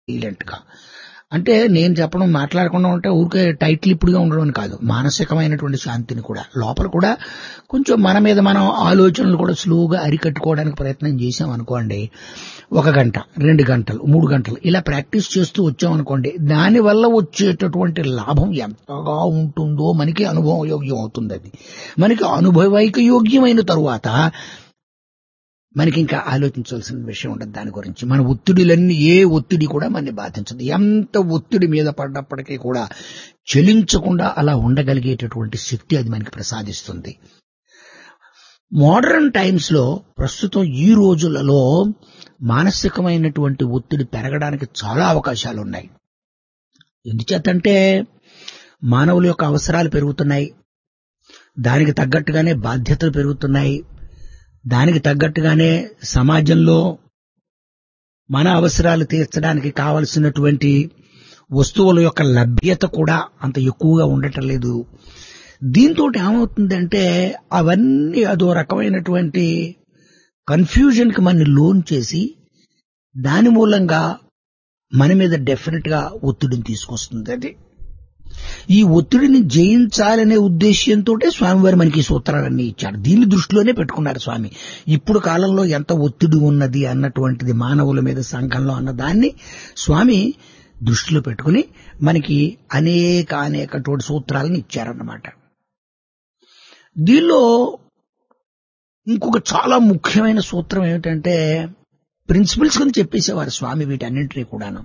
సైలెంట్గా. అంటే నేను చెప్పడం మాట్లాడకుండా ఉంటే ఊరికే టైటిల్ ఇప్పుడుగా ఉండడం అని కాదు, మానసికమైనటువంటి శాంతిని కూడా లోపల కూడా కొంచెం మన మీద మనం ఆలోచనలు కూడా స్లోగా అరికట్టుకోవడానికి ప్రయత్నం చేసాం అనుకోండి, 1 గంట 2 గంటలు 3 గంటలు ఇలా ప్రాక్టీస్ చేస్తూ వచ్చామనుకోండి, దానివల్ల వచ్చేటటువంటి లాభం ఎంతగా ఉంటుందో మనకి అనుభవ యోగ్యం అవుతుంది. అది మనకి అనుభవైక యోగ్యమైన తరువాత మనకి ఇంకా ఆలోచించవలసిన విషయం ఉండదు దాని గురించి. మన ఒత్తిడిలన్నీ, ఏ ఒత్తిడి కూడా మనని బాధించదు. ఎంత ఒత్తిడి మీద పడ్డప్పటికీ కూడా చలించకుండా అలా ఉండగలిగేటటువంటి శక్తి అది మనకి ప్రసాదిస్తుంది. మోడర్న్ టైమ్స్ లో ప్రస్తుతం ఈ రోజులలో మానసికమైనటువంటి ఒత్తిడి పెరగడానికి చాలా అవకాశాలు ఉన్నాయి. ఎందుచేతంటే మానవుల యొక్క అవసరాలు పెరుగుతున్నాయి, దానికి తగ్గట్టుగానే బాధ్యతలు పెరుగుతున్నాయి, దానికి తగ్గట్టుగానే సమాజంలో మన అవసరాలు తీర్చడానికి కావలసినటువంటి వస్తువుల యొక్క లభ్యత కూడా అంత ఎక్కువగా ఉండటం లేదు. దీంతో ఏమవుతుందంటే అవన్నీ అదో రకమైనటువంటి కన్ఫ్యూజన్ కి మనని లోన్ చేసి దాని మూలంగా మన మీద డెఫినెట్ గా ఒత్తిడిని తీసుకొస్తుంది. అది ఈ ఒత్తిడిని జయించాలనే ఉద్దేశ్యంతో స్వామివారు మనకి ఈ సూత్రాలన్నీ ఇచ్చారు. దీన్ని దృష్టిలోనే పెట్టుకున్నారు స్వామి. ఇప్పుడు కాలంలో ఎంత ఒత్తిడి ఉన్నది అన్నటువంటిది మానవుల మీద సంఘంలో అన్నదాన్ని స్వామి దృష్టిలో పెట్టుకుని మనకి అనేకటువంటి సూత్రాలను ఇచ్చారన్నమాట. దీనిలో ఇంకొక చాలా ముఖ్యమైన సూత్రం ఏమిటంటే ప్రిన్సిపల్స్ కింద చెప్పేసేవారు స్వామి వీటన్నింటినీ కూడాను.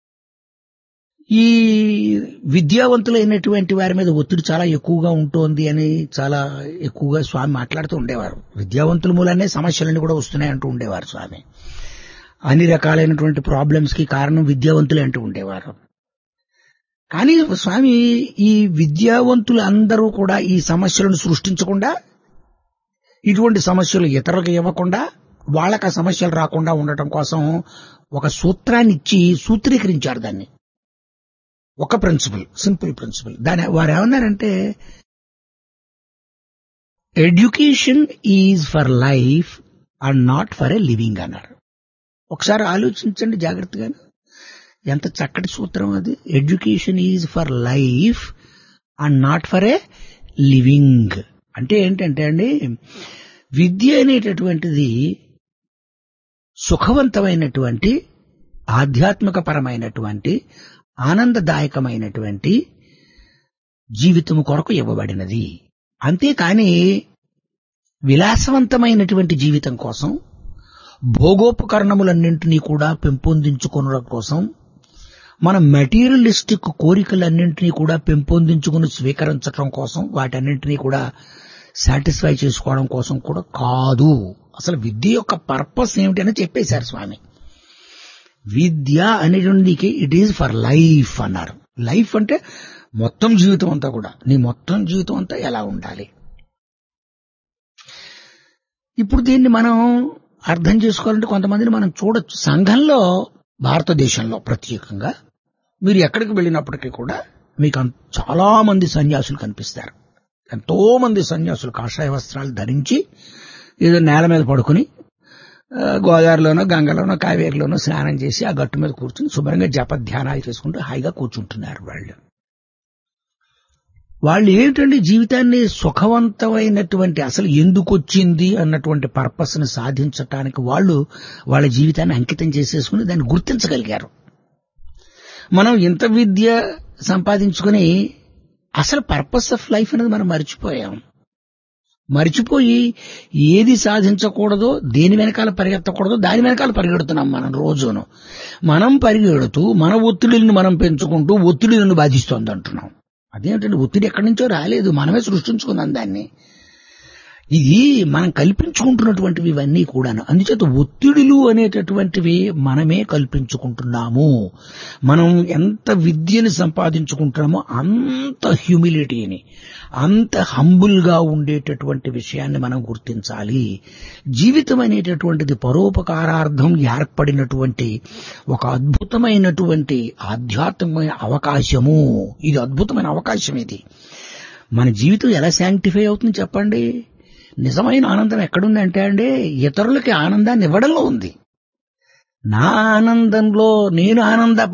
ఈ విద్యావంతులైనటువంటి వారి మీద ఒత్తిడి చాలా ఎక్కువగా ఉంటుంది అని చాలా ఎక్కువగా స్వామి మాట్లాడుతూ ఉండేవారు. విద్యావంతుల మూలనే సమస్యలన్నీ కూడా వస్తున్నాయి అంటూ ఉండేవారు స్వామి. అన్ని రకాలైనటువంటి ప్రాబ్లమ్స్ కి కారణం విద్యావంతులే అంటూ ఉండేవారు. కానీ స్వామి ఈ విద్యావంతులు అందరూ కూడా ఈ సమస్యలను సృష్టించకుండా, ఇటువంటి సమస్యలు ఇతరులకు ఇవ్వకుండా, వాళ్ళకి ఆ సమస్యలు రాకుండా ఉండటం కోసం ఒక సూత్రాన్ని ఇచ్చి సూత్రీకరించారు దాన్ని. ఒక ప్రిన్సిపల్, సింపుల్ ప్రిన్సిపల్. దాని వారు ఏమన్నారంటే education is for life and not for a living అన్నారు. ఒకసారి ఆలోచించండి జాగ్రత్తగా, ఎంత చక్కటి సూత్రం అది. Education is for life and not for a living అంటే ఏంటంటే అండి, విద్య అనేటటువంటిది సుఖవంతమైనటువంటి ఆధ్యాత్మిక పరమైనటువంటి ఆనందదాయకమైనటువంటి జీవితం కొరకు ఇవ్వబడినది. అంతేకాని విలాసవంతమైనటువంటి జీవితం కోసం, భోగోపకరణములన్నింటినీ కూడా పెంపొందించుకోవడం కోసం, మన మెటీరియలిస్టిక్ కోరికలన్నింటినీ కూడా పెంపొందించుకుని స్వీకరించడం కోసం, వాటన్నింటినీ కూడా సాటిస్ఫై చేసుకోవడం కోసం కూడా కాదు. అసలు విద్య యొక్క పర్పస్ ఏమిటని చెప్పేశారు స్వామి. విద్య అనేటువంటికి ఇట్ ఈజ్ ఫర్ లైఫ్ అన్నారు. లైఫ్ అంటే మొత్తం జీవితం అంతా కూడా, నీ మొత్తం జీవితం అంతా ఎలా ఉండాలి. ఇప్పుడు దీన్ని మనం అర్థం చేసుకోవాలంటే కొంతమందిని మనం చూడొచ్చు. సంఘంలో, భారతదేశంలో ప్రత్యేకంగా మీరు ఎక్కడికి వెళ్ళినప్పటికీ కూడా మీకు చాలా మంది సన్యాసులు కనిపిస్తారు. ఎంతో మంది సన్యాసులు కాషాయ వస్త్రాలు ధరించి ఏదో నేల మీద పడుకుని గోదావరిలోనో, గంగలోనో, కావేరిలోనో స్నానం చేసి ఆ గట్టు మీద కూర్చుని శుభ్రంగా జపధ్యానాలు చేసుకుంటూ హాయిగా కూర్చుంటున్నారు. వాళ్ళు ఏమిటండి, జీవితాన్ని సుఖవంతమైనటువంటి అసలు ఎందుకు వచ్చింది అన్నటువంటి పర్పస్ ని సాధించటానికి వాళ్ళు వాళ్ళ జీవితాన్ని అంకితం చేసేసుకుని దాన్ని గుర్తించగలిగారు. మనం ఇంత విద్య సంపాదించుకుని అసలు పర్పస్ ఆఫ్ లైఫ్ అనేది మనం మర్చిపోయి ఏది సాధించకూడదో, దేని వెనకాల పరిగెత్తకూడదో దాని వెనకాల పరిగెడుతున్నాం మనం రోజును. మనం పరిగెడుతూ మన ఒత్తిడిని మనం పెంచుకుంటూ ఒత్తిడిని బాధిస్తోంది అంటున్నాం. అదేంటంటే ఒత్తిడి ఎక్కడి నుంచో రాలేదు, మనమే సృష్టించుకున్నాం దాన్ని. ఇది మనం కల్పించుకుంటున్నటువంటివి ఇవన్నీ కూడాను. అందుచేత ఒత్తిడులు అనేటటువంటివి మనమే కల్పించుకుంటున్నాము. మనం ఎంత విద్యని సంపాదించుకుంటున్నామో అంత హ్యూమిలిటీని, అంత హంబుల్ గా ఉండేటటువంటి విషయాన్ని మనం గుర్తించాలి. జీవితం అనేటటువంటిది పరోపకారార్థం ఏర్పడినటువంటి ఒక అద్భుతమైనటువంటి ఆధ్యాత్మికమైన అవకాశము. ఇది అద్భుతమైన అవకాశం. ఇది మన జీవితం ఎలా శాంక్టిఫై అవుతుంది చెప్పండి. నిజమైన ఆనందం ఎక్కడుందంటే అండి, ఇతరులకి ఆనందాన్ని ఇవ్వడంలో ఉంది. నా ఆనందంలో నేను